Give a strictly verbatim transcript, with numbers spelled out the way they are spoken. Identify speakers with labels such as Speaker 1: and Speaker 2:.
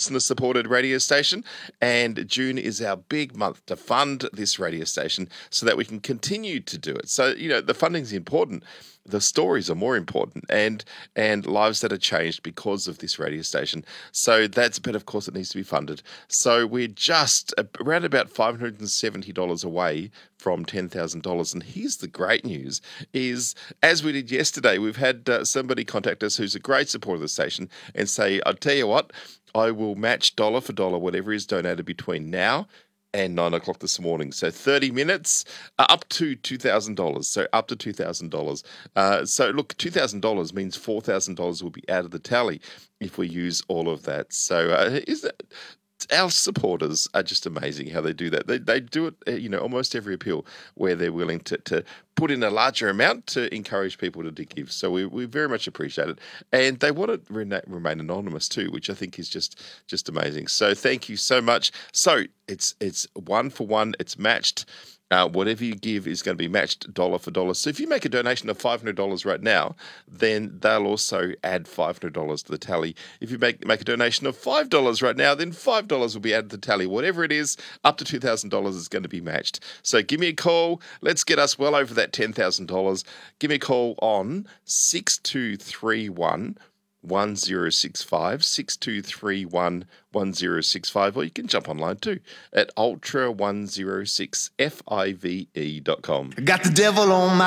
Speaker 1: listener-supported radio station, and June is our big month to fund this radio station so that we can continue to do it. So, you know, the funding is important. The stories are more important, and and lives that are changed because of this radio station. So that's, but of course it needs to be funded. So we're just around about five hundred seventy dollars away from ten thousand dollars. And here's the great news is, as we did yesterday, we've had uh, somebody contact us who's a great supporter of the station and say, I'll tell you what, I will match dollar for dollar whatever is donated between now and nine o'clock this morning. So thirty minutes, uh, up to two thousand dollars. So up to two thousand dollars. Uh, so look, two thousand dollars means four thousand dollars will be out of the tally if we use all of that. So uh, is that... Our supporters are just amazing how they do that. They they do it, uh, you know, almost every appeal where they're willing to, to put in a larger amount to encourage people to give. So we, we very much appreciate it. And they want to rena- remain anonymous too, which I think is just just amazing. So thank you so much. So it's it's one for one. It's matched. Uh, whatever you give is going to be matched dollar for dollar. So if you make a donation of five hundred dollars right now, then they'll also add five hundred dollars to the tally. If you make make a donation of five dollars right now, then five dollars will be added to the tally. Whatever it is, up to two thousand dollars is going to be matched. So give me a call. Let's get us well over that ten thousand dollars. Give me a call on six two three one one zero six five, six two three one one zero six five, or you can jump online too at ultra one zero six five dot com.
Speaker 2: Got the devil on my